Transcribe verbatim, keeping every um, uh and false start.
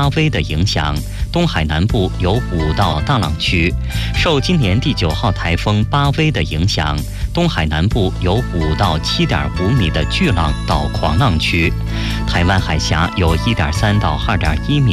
八微的影响，东海南部有五道大浪区。受今年第九号台风八微的影响，东海南部有五到七点五米的巨浪到狂浪区，台湾海峡有一点三到二点一米。